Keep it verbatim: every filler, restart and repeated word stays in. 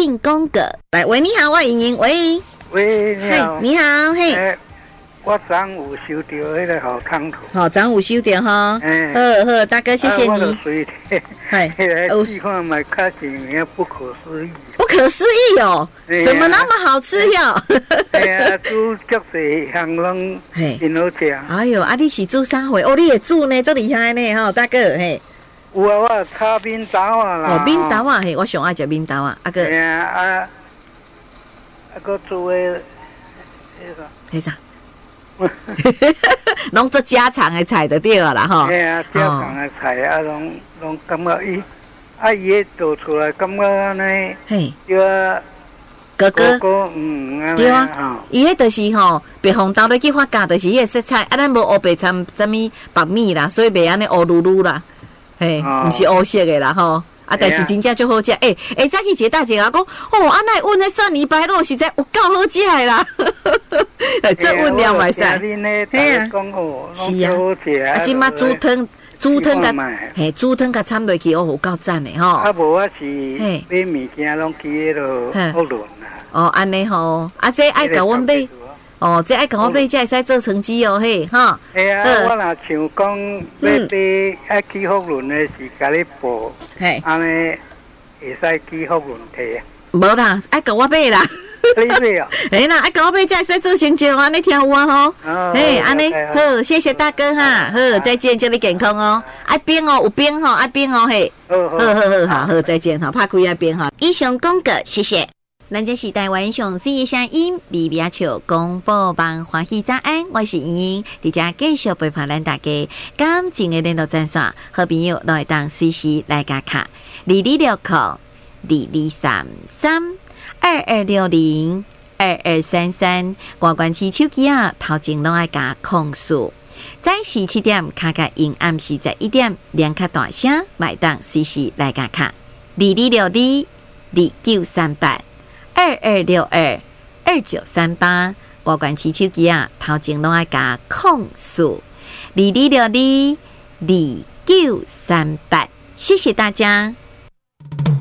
庆功阁。来，喂，你好，我莹莹，喂， 喂，你好， 你好，嘿。 欸我昨有收到迄个好康图， 好，昨有收到哈， 嗯， 好好，大哥谢谢你。 啊、我就随迄个地方买较钱，不可思议， 不可思议哦，怎么那么好吃哟？ 对啊，煮足侪项拢真好吃。 哎呦，啊，你是煮啥货？哦，你会煮呢，这厉害呢，吼，大哥，嘿。 有啊，我炒面豆啊啦。 哦，面豆啊，嘿，我上爱食面豆啊，啊个。 对啊，啊，啊个做诶，迄个。 迄啥？拢做家常的菜就对了啦，吼。 嘿啊，家常的菜啊，拢拢感觉伊，啊伊迄做出来感觉安尼， 嘿， 对啊， 哥哥， 嗯， 对啊，伊迄就是吼白红豆咧去发酵，就是迄个色彩，啊，咱无乌白掺什么白米啦，所以袂安尼乌噜噜啦，嘿，毋是乌色的啦，吼。啊，但是真正足好食，诶、欸、诶，早起一个大姐啊讲，哦，啊那阮迄蒜泥白肉实在有够好食的啦，这温量袂使， 嘿啊，是啊， 啊，即马煮汤，煮汤甲，嘿，煮汤甲掺落去，哦，有够赞的吼。 啊，无我是买物件拢去迄落福伦啦。 哦，安尼吼，啊，这爱甲阮买。哦，这爱甲我买，才会使做成绩哦，嘿，哈。 哎呀，我若像讲要买爱去福伦的是甲你报，嘿，安尼会使去福伦摕啊。 无啦，爱甲我买啦。 你买哦？ 哎啦，爱甲我买才会使做成绩，安尼听有啊吼。嘿，安尼好，谢谢大哥哈，好，再见，祝你健康哦。爱冰哦，有冰吼，爱冰哦，嘿。好好好好好，再见哈，拍开爱冰哈。以上功课，谢谢。咱这是台湾上水的声音，微微笑广播网欢喜早安，我是莹莹，伫遮继续陪伴咱大家。感情的联络专线，好朋友都会当随时来加卡，二二六零二二三三二二六零二二三三，关关起手机啊，头前拢爱加控诉。早时七点，卡卡因暗时十一点，两卡大声，买当随时来加卡，二二六二二九三八。二二六二二九三八，挂关起手机啊，头前拢爱加控诉二二六二二九三八，谢谢大家。